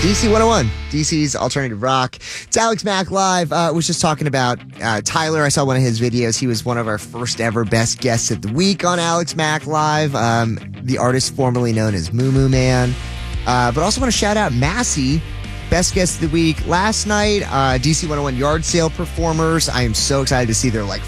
DC 101, DC's alternative rock. It's Alex Mack Live. Was just talking about Tyler. I saw one of his videos. He was one of our first ever best guests of the week on Alex Mack Live. The artist formerly known as Moo Moo Man. But also want to shout out Massey, best guest of the week last night. DC 101 yard sale performers. I am so excited to see their